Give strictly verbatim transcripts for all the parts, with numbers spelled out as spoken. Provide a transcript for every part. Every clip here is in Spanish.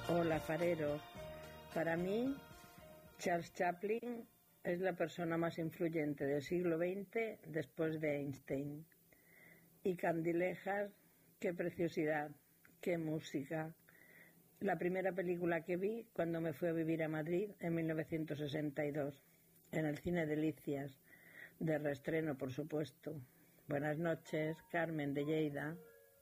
Hola, fareros. Para mí, Charles Chaplin es la persona más influyente del siglo veinte después de Einstein. Y Candilejas, qué preciosidad, qué música. La primera película que vi cuando me fui a vivir a Madrid en mil novecientos sesenta y dos, en el Cine Delicias, de reestreno, por supuesto. Buenas noches, Carmen de Lleida.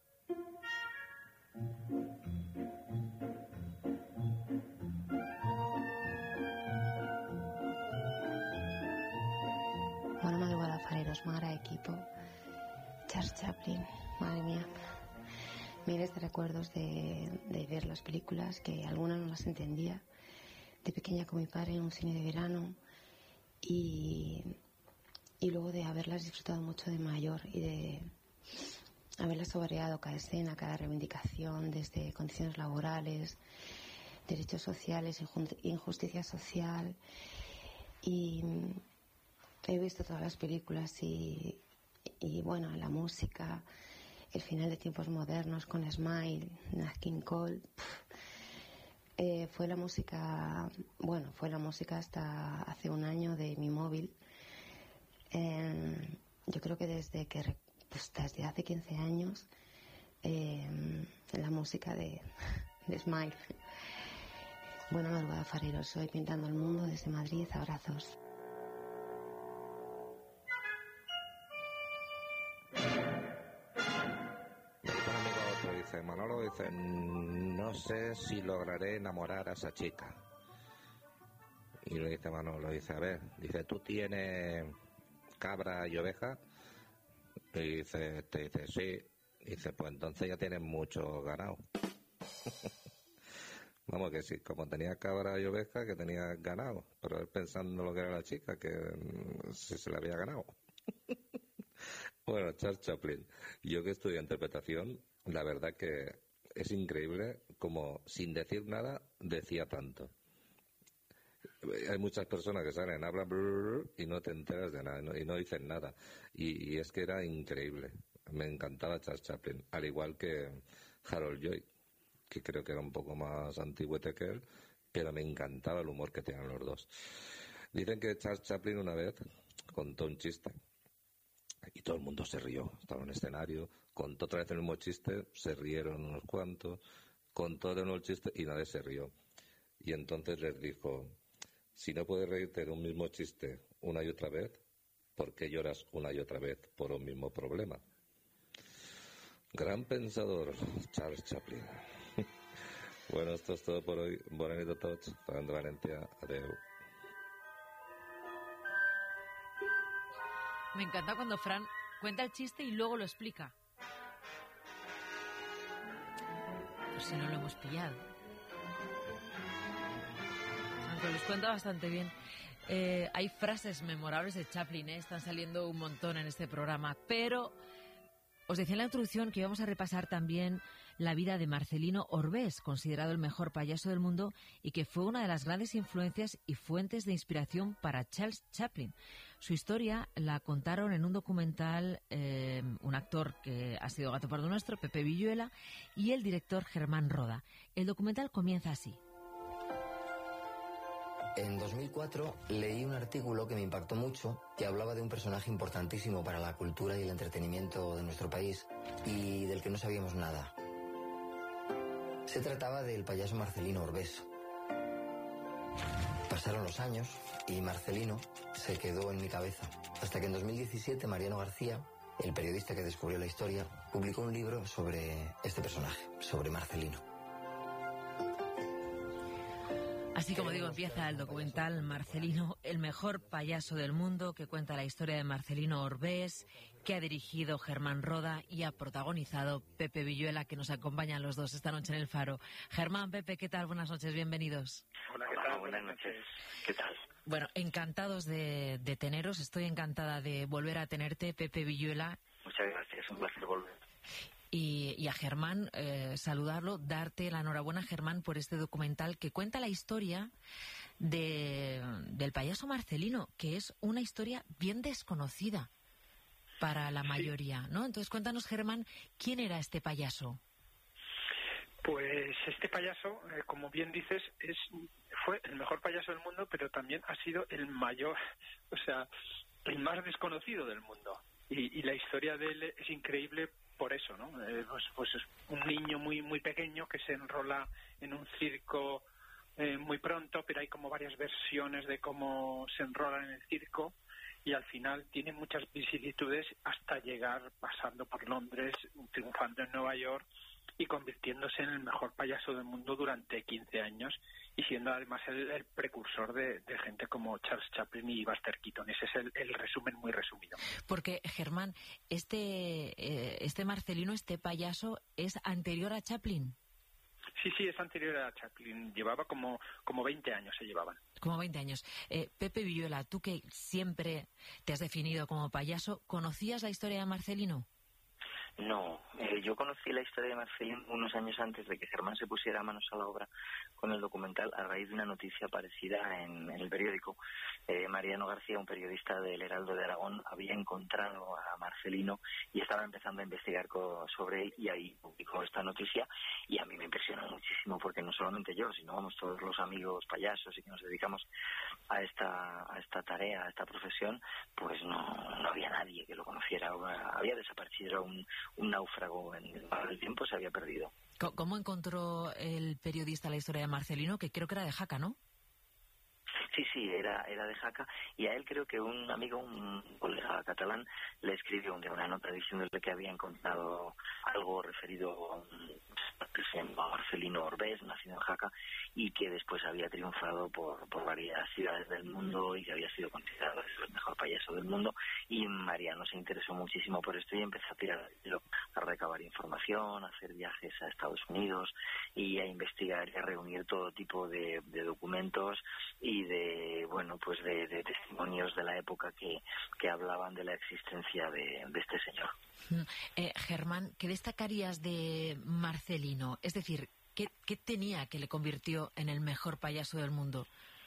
Bona madrugada, fareros, m'agrada equipo. Charles Chaplin, madre mía. Miles de recuerdos de, de ver las películas, que algunas no las entendía. De pequeña con mi padre en un cine de verano y, y luego de haberlas disfrutado mucho de mayor y de haberlas saboreado cada escena, cada reivindicación, desde condiciones laborales, derechos sociales, injusticia social. Y he visto todas las películas y, y bueno, la música, el final de Tiempos Modernos con Smile, Nat King Cole. Eh, fue la música, bueno, fue la música hasta hace un año de mi móvil. Eh, yo creo que desde que, pues desde hace quince años, eh, la música de, de Smile. Buena madrugada, fareros. Soy Pintando el Mundo desde Madrid. Abrazos. Dice Manolo, dice, no sé si lograré enamorar a esa chica. Y le dice Manolo, dice, a ver, dice, ¿tú tienes cabra y oveja? Y dice, te dice, sí. Y dice, pues entonces ya tienes mucho ganado. Vamos, que sí, como tenía cabra y oveja, que tenía ganado. Pero él pensando lo que era la chica, que si se le había ganado. Bueno, Charles Chaplin, yo que estudié interpretación, la verdad que es increíble como sin decir nada decía tanto. Hay muchas personas que salen, hablan brrr, y no te enteras de nada, no, y no dicen nada. Y, y es que era increíble. Me encantaba Charles Chaplin, al igual que Harold Lloyd, que creo que era un poco más antiguete que él, pero me encantaba el humor que tenían los dos. Dicen que Charles Chaplin una vez contó un chiste. Y todo el mundo se rió, estaba en un escenario, contó otra vez el mismo chiste, se rieron unos cuantos, contó de nuevo el chiste y nadie se rió. Y entonces les dijo, si no puedes reírte de un mismo chiste una y otra vez, ¿por qué lloras una y otra vez por un mismo problema? Gran pensador, Charles Chaplin. Bueno, esto es todo por hoy. Bona nit a tots. Fernando Valencia, adeu. Me encanta cuando Fran cuenta el chiste y luego lo explica. Pues si no lo hemos pillado. Aunque los cuenta bastante bien. Eh, hay frases memorables de Chaplin, ¿eh? Están saliendo un montón en este programa. Pero os decía en la introducción que íbamos a repasar también la vida de Marcelino Orbés, considerado el mejor payaso del mundo y que fue una de las grandes influencias y fuentes de inspiración para Charles Chaplin. Su historia la contaron en un documental eh, un actor que ha sido gato pardo nuestro, Pepe Villuela, y el director Germán Roda. El documental comienza así. En dos mil cuatro leí un artículo que me impactó mucho, que hablaba de un personaje importantísimo para la cultura y el entretenimiento de nuestro país y del que no sabíamos nada. Se trataba del payaso Marcelino Orbés. Pasaron los años y Marcelino se quedó en mi cabeza, hasta que en dos mil diecisiete Mariano García, el periodista que descubrió la historia, publicó un libro sobre este personaje, sobre Marcelino. Así como digo, empieza el documental Marcelino, el mejor payaso del mundo, que cuenta la historia de Marcelino Orbés, que ha dirigido Germán Roda y ha protagonizado Pepe Villuela, que nos acompañan los dos esta noche en El Faro. Germán, Pepe, ¿qué tal? Buenas noches, bienvenidos. Hola, ¿qué tal? Buenas noches. ¿Qué tal? Bueno, encantados de, de teneros, estoy encantada de volver a tenerte, Pepe Villuela. Muchas gracias, un placer volver. Y, y a Germán, eh, saludarlo, darte la enhorabuena, Germán, por este documental que cuenta la historia de, del payaso Marcelino, que es una historia bien desconocida para la mayoría, ¿no? Entonces, cuéntanos, Germán, ¿quién era este payaso? Pues Pues este payaso, eh, como bien dices, es fue el mejor payaso del mundo, pero también ha sido el mayor, o sea, el más desconocido del mundo. Y, y la historia de él es increíble por eso, ¿no? Eh, pues, pues es un niño muy muy pequeño que se enrola en un circo eh, muy pronto, pero hay como varias versiones de cómo se enrola en el circo. Y al final tiene muchas vicisitudes hasta llegar pasando por Londres, triunfando en Nueva York y convirtiéndose en el mejor payaso del mundo durante quince años y siendo además el, el precursor de, de gente como Charles Chaplin y Buster Keaton. Ese es el, el resumen muy resumido. Porque, Germán, este, eh, este Marcelino, este payaso, ¿es anterior a Chaplin? Sí, sí, es anterior a Chaplin. Llevaba como, como veinte años, se llevaban. Como veinte años. Eh, Pepe Villuela, tú que siempre te has definido como payaso, ¿conocías la historia de Marcelino? No, eh, yo conocí la historia de Marcelino unos años antes de que Germán se pusiera manos a la obra con el documental a raíz de una noticia aparecida en, en el periódico. Eh, Mariano García, un periodista del Heraldo de Aragón, había encontrado a Marcelino y estaba empezando a investigar co- sobre él y ahí publicó esta noticia y a mí me impresionó muchísimo porque no solamente yo, sino vamos todos los amigos payasos y que nos dedicamos a esta a esta tarea, a esta profesión, pues no, no había nadie que lo conociera. Había desaparecido, era un un náufrago en el mar del tiempo, se había perdido. ¿Cómo encontró el periodista la historia de Marcelino? Que creo que era de Jaca, ¿no? Sí, sí, era, era de Jaca, y a él creo que un amigo, un colega catalán, le escribió un día una nota diciéndole que había encontrado algo referido a un que se llama Marcelino Orbés, nacido en Jaca, y que después había triunfado por, por varias ciudades del mundo y que había sido considerado el mejor payaso del mundo. Y Mariano se interesó muchísimo por esto y empezó a tirar a recabar información, a hacer viajes a Estados Unidos y a investigar y a reunir todo tipo de, de documentos y de, bueno, pues de, de testimonios de la época que, que hablaban de la existencia de, de este señor. Eh, Germán, ¿qué destacarías de Marcelino? Es decir, ¿qué, ¿qué tenía que le convirtió en el mejor payaso del mundo?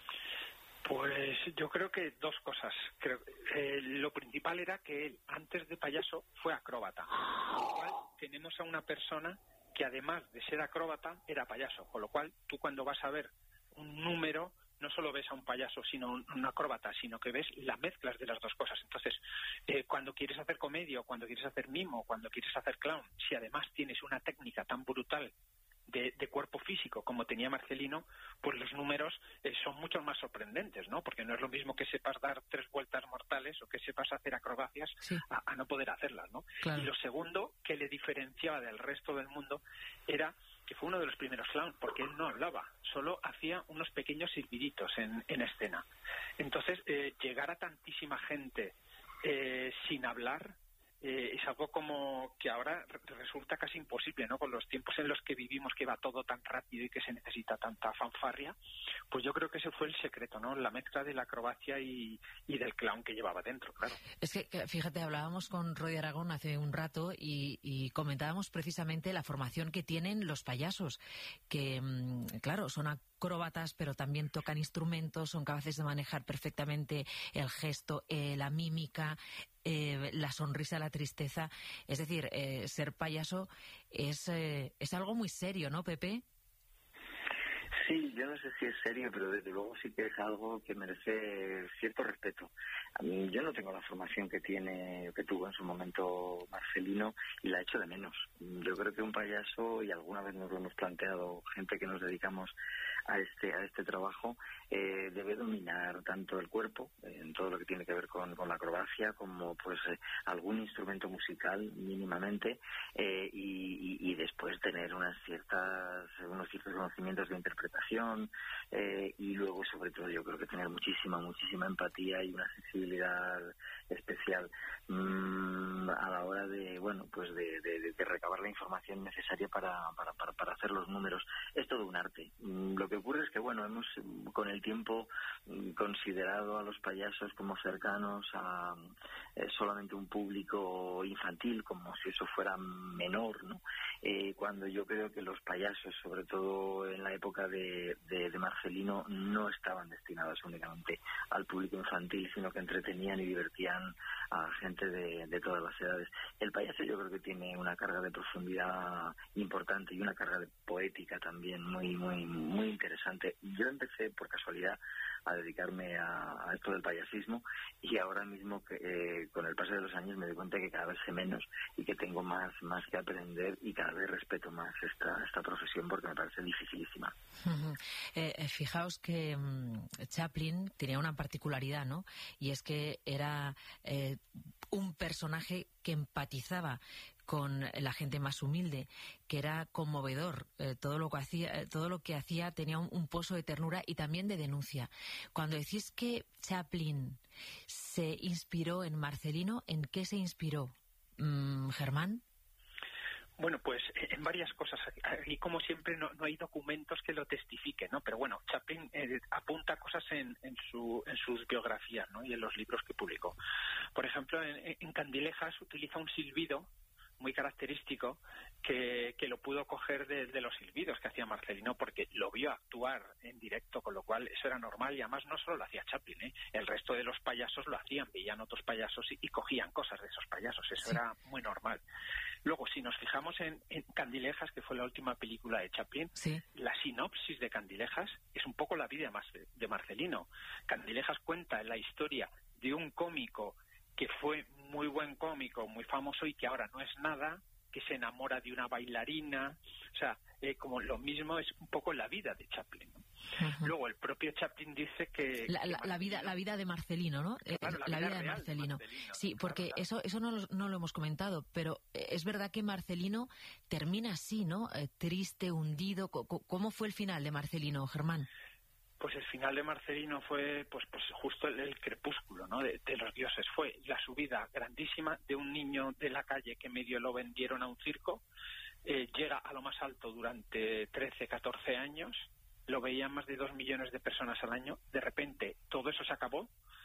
Pues yo creo que dos cosas. Creo, eh, lo principal era que él, antes de payaso, fue acróbata. Con lo cual, tenemos a una persona que además de ser acróbata, era payaso. Con lo cual, tú cuando vas a ver un número, no solo ves a un payaso, sino un, un acróbata, sino que ves las mezclas de las dos cosas. Entonces, eh, cuando quieres hacer comedia, cuando quieres hacer mimo, cuando quieres hacer clown, si además tienes una técnica tan brutal de, de cuerpo físico como tenía Marcelino, pues los números eh, son mucho más sorprendentes, ¿no? Porque no es lo mismo que sepas dar tres vueltas mortales o que sepas hacer acrobacias sí. a, a no poder hacerlas, ¿no? Claro. Y lo segundo que le diferenciaba del resto del mundo era que fue uno de los primeros clowns, porque él no hablaba, solo hacía unos pequeños silbiditos en, en escena. Entonces, eh, llegar a tantísima gente eh, sin hablar eh, es algo como que ahora resulta casi imposible, ¿no? Con los tiempos en los que vivimos, que va todo tan rápido y que se necesita tanta fanfarria, pues yo creo que ese fue el secreto, ¿no? La mezcla de la acrobacia y, y del clown que llevaba dentro, claro. Es que, fíjate, hablábamos con Roy Aragón hace un rato y, y comentábamos precisamente la formación que tienen los payasos, que, claro, son acróbatas, pero también tocan instrumentos, son capaces de manejar perfectamente el gesto, eh, la mímica, eh, la sonrisa, la tristeza. Es decir, eh, ser payaso es, eh, es algo muy serio, ¿no, Pepe? Sí, yo no sé si es serio, pero desde luego sí que es algo que merece cierto respeto. A mí, yo no tengo la formación que tiene, que tuvo en su momento Marcelino y la echo de menos. Yo creo que un payaso, y alguna vez nos lo hemos planteado gente que nos dedicamos a este a este trabajo, eh, debe dominar tanto el cuerpo, eh, en todo lo que tiene que ver con, con la acrobacia, como pues eh, algún instrumento musical mínimamente, eh, y, y, y después tener unas ciertas unos ciertos conocimientos de interpretación, eh, y luego sobre todo yo creo que tener muchísima muchísima empatía y una sensibilidad especial mmm, a la hora de bueno pues de, de, de recabar la información necesaria para, para, para, para hacer los números. Es todo un arte. Mm, lo que ocurre es que bueno hemos con el tiempo mm, considerado a los payasos como cercanos a eh, solamente un público infantil, como si eso fuera menor, ¿no? Eh, cuando yo creo que los payasos, sobre todo en la época de, de, de, de Marcelino no estaban destinadas únicamente al público infantil, sino que entretenían y divertían a gente de, de todas las edades. El payaso yo creo que tiene una carga de profundidad importante y una carga de poética también muy muy muy interesante. Yo empecé por casualidad a dedicarme a, a esto del payasismo y ahora mismo que, eh, con el paso de los años me doy cuenta que cada vez sé menos y que tengo más más que aprender y cada vez respeto más esta esta profesión porque me parece dificilísima. Uh-huh. eh, fijaos que um, Chaplin tenía una particularidad, ¿no? Y es que era eh, un personaje que empatizaba con la gente más humilde, que era conmovedor. Eh, todo lo que hacía, todo lo que hacía tenía un, un pozo de ternura y también de denuncia. Cuando decís que Chaplin se inspiró en Marcelino, ¿en qué se inspiró, mm, Germán? Bueno, pues en varias cosas. Y como siempre no, no hay documentos que lo testifiquen, ¿no? Pero bueno, Chaplin eh, apunta cosas en, en, su, en sus biografías, ¿no? Y en los libros que publicó. Por ejemplo, en, en Candilejas utiliza un silbido muy característico que, que lo pudo coger de, de los silbidos que hacía Marcelino porque lo vio actuar en directo, con lo cual eso era normal y además no solo lo hacía Chaplin, ¿eh? El resto de los payasos lo hacían, veían otros payasos y, y cogían cosas de esos payasos, eso sí. Era muy normal. Luego, si nos fijamos en, en Candilejas, que fue la última película de Chaplin, sí. La sinopsis de Candilejas es un poco la vida de Marcelino. Candilejas cuenta la historia de un cómico que fue muy buen cómico, muy famoso y que ahora no es nada, que se enamora de una bailarina, o sea, eh, como lo mismo es un poco la vida de Chaplin, ¿no? Uh-huh. Luego el propio Chaplin dice que... La, que la, la vida la vida de Marcelino, ¿no? Claro, la, la vida, vida de Marcelino. Marcelino. Sí, porque claro, claro. eso eso no lo, no lo hemos comentado, pero es verdad que Marcelino termina así, ¿no? Eh, triste, hundido. ¿Cómo fue el final de Marcelino, Germán? Pues el final de Marcelino fue pues pues justo el, el crepúsculo, ¿no? De, de los dioses. Fue la subida grandísima de un niño de la calle que medio lo vendieron a un circo. Eh, llega a lo más alto durante trece, catorce años. Lo veían más de dos millones de personas al año. De repente todo eso se acabó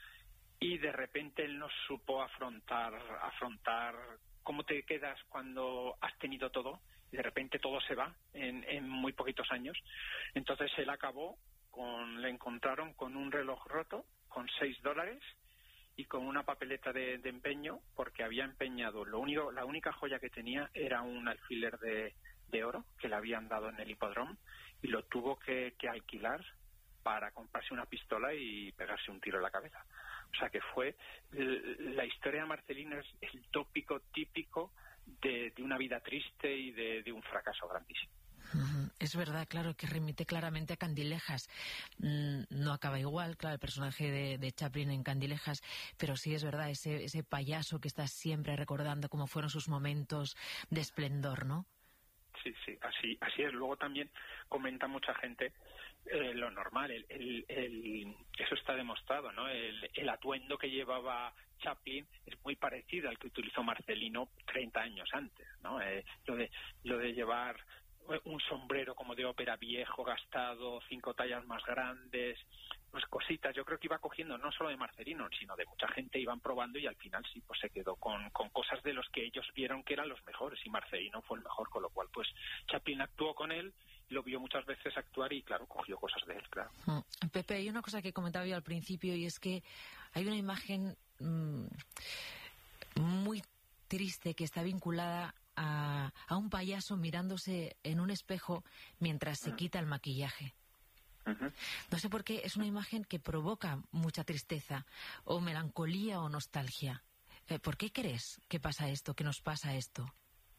y de repente él no supo afrontar, afrontar cómo te quedas cuando has tenido todo y de repente todo se va en, en muy poquitos años. Entonces él acabó Con, le encontraron con un reloj roto, con seis dólares y con una papeleta de, de empeño, porque había empeñado, lo único, la única joya que tenía era un alfiler de, de oro que le habían dado en el hipódromo y lo tuvo que, que alquilar para comprarse una pistola y pegarse un tiro en la cabeza. O sea que fue, la historia de Marcelino es el tópico típico de, de una vida triste y de, de un fracaso grandísimo. Es verdad, claro, que remite claramente a Candilejas. Mm, no acaba igual, claro, el personaje de, de Chaplin en Candilejas, pero sí es verdad, ese, ese payaso que está siempre recordando cómo fueron sus momentos de esplendor, ¿no? Sí, sí, así, así es. Luego también comenta mucha gente eh, lo normal, el, el, el, eso está demostrado, ¿no? El, el atuendo que llevaba Chaplin es muy parecido al que utilizó Marcelino treinta años antes, ¿no? Eh, lo de lo de llevar un sombrero como de ópera viejo, gastado, cinco tallas más grandes, pues cositas. Yo creo que iba cogiendo no solo de Marcelino, sino de mucha gente, iban probando y al final sí, pues se quedó con, con cosas de los que ellos vieron que eran los mejores y Marcelino fue el mejor, con lo cual pues Chaplin actuó con él, lo vio muchas veces actuar y claro, cogió cosas de él, claro. Mm. Pepe, hay una cosa que comentaba yo al principio y es que hay una imagen mmm, muy triste que está vinculada A, a un payaso mirándose en un espejo mientras se quita el maquillaje. Uh-huh. No sé por qué, es una imagen que provoca mucha tristeza, o melancolía o nostalgia. Eh, ¿Por qué crees que pasa esto, que nos pasa esto?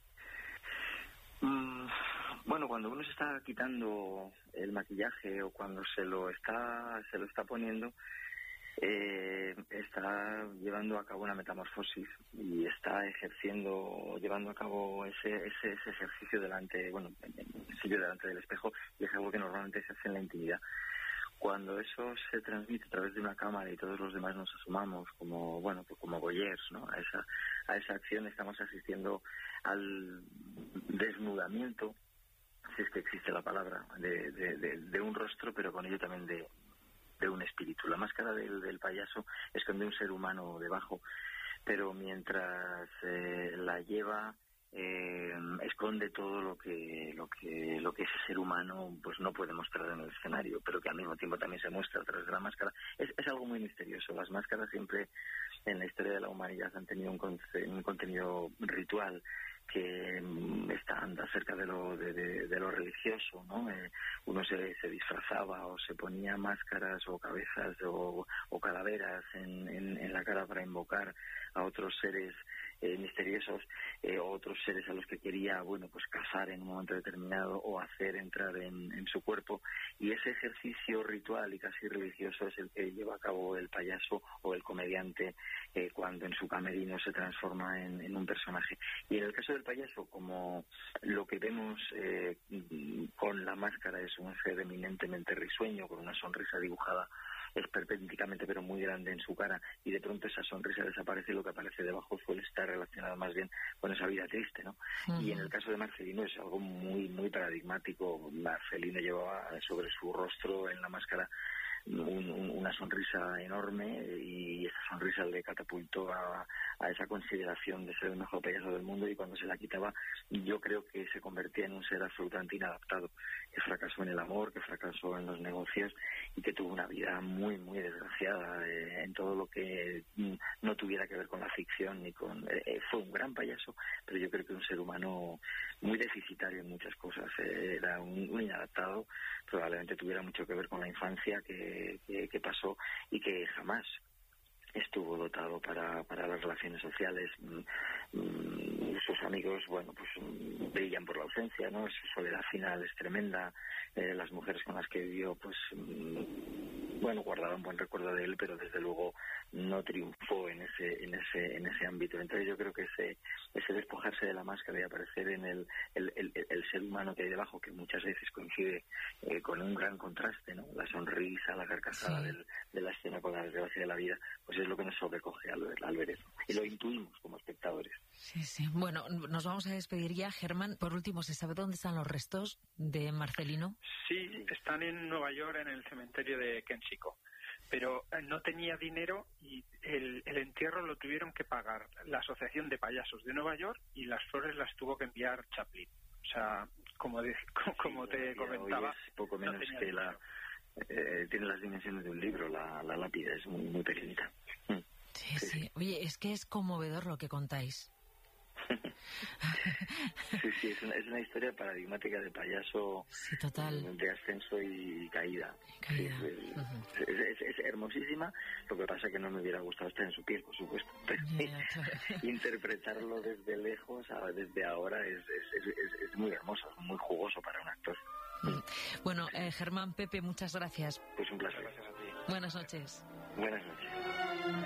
Mm, bueno, cuando uno se está quitando el maquillaje o cuando se lo está, se lo está poniendo, Eh, está llevando a cabo una metamorfosis y está ejerciendo, llevando a cabo ese, ese, ese ejercicio delante, bueno, sigue delante del espejo y es algo que normalmente se hace en la intimidad. Cuando eso se transmite a través de una cámara y todos los demás nos asomamos como, bueno, pues como voyeurs, ¿no? A esa, a esa acción estamos asistiendo al desnudamiento, si es que existe la palabra, de, de, de, de un rostro, pero con ello también de de un espíritu. La máscara del, del payaso esconde un ser humano debajo, pero mientras eh, la lleva eh, esconde todo lo que lo que lo que ese ser humano pues no puede mostrar en el escenario, pero que al mismo tiempo también se muestra a través de la máscara. Es, es algo muy misterioso. Las máscaras siempre en la historia de la humanidad han tenido un, con, un contenido ritual que mm, está anda cerca de lo de, de, de lo religioso, ¿no? Eh, uno se, se disfrazaba o se ponía máscaras o cabezas o, o calaveras en, en, en la cara para invocar a otros seres eh, misteriosos, eh, o otros seres a los que quería, bueno, pues cazar en un momento determinado o hacer entrar en, en su cuerpo, y ese ejercicio ritual y casi religioso es el que lleva a cabo el payaso o el comediante eh, cuando en su camerino se transforma en, en un personaje. Y en el caso del payaso, como lo que vemos eh, con la máscara es un ser eminentemente risueño, con una sonrisa dibujada esperpénticamente pero muy grande en su cara, y de pronto esa sonrisa desaparece, lo que aparece debajo suele estar relacionado más bien con esa vida triste, ¿no? Uh-huh. Y en el caso de Marcelino es algo muy muy paradigmático. Marcelino llevaba sobre su rostro en la máscara Un, un, una sonrisa enorme, y esa sonrisa le catapultó a, a esa consideración de ser el mejor payaso del mundo, y cuando se la quitaba yo creo que se convertía en un ser absolutamente inadaptado, que fracasó en el amor, que fracasó en los negocios y que tuvo una vida muy muy desgraciada eh, en todo lo que no tuviera que ver con la ficción ni con eh, fue un gran payaso, pero yo creo que un ser humano muy deficitario en muchas cosas. Eh, era un, un inadaptado, probablemente tuviera mucho que ver con la infancia que Que, que pasó y que jamás estuvo dotado para, para las relaciones sociales. Mm, sus amigos, bueno, pues brillan por la ausencia, ¿no? Su soledad final es tremenda. Eh, las mujeres con las que vivió, pues, mm, bueno, guardaban buen recuerdo de él, pero desde luego no triunfó en ese en ese en ese ámbito. Entonces yo creo que ese ese despojarse de la máscara y aparecer en el el, el, el ser humano que hay debajo, que muchas veces coincide eh, con un gran contraste, ¿no? La sonrisa, la carcajada, sí, del, de la escena con la desgracia de la vida, pues es lo que nos sobrecoge al ver, al ver eso, y lo intuimos como espectadores. Sí, sí. Bueno, nos vamos a despedir ya. Germán, por último, ¿se sabe dónde están los restos de Marcelino? Sí, están en Nueva York, en el cementerio de Kensico, pero no tenía dinero y el, el entierro lo tuvieron que pagar la Asociación de Payasos de Nueva York, y las flores las tuvo que enviar Chaplin. O sea, como, de, como sí, te comentaba, es poco menos no que la eh, tiene las dimensiones de un libro, la, la lápida es muy, muy pequeñita. Sí, sí, sí. Oye, es que es conmovedor lo que contáis. Sí, sí, es una, es una historia paradigmática de payaso, sí, total, de ascenso y caída. caída. Sí, es, uh-huh. es, es, es hermosísima. Lo que pasa es que no me hubiera gustado estar en su piel, por supuesto. Pero yeah, claro. interpretarlo desde lejos, desde ahora, es, es, es, es muy hermoso, muy jugoso para un actor. Mm. Bueno, eh, Germán, Pepe, muchas gracias. Pues un placer. Gracias a ti. Buenas noches. Buenas noches.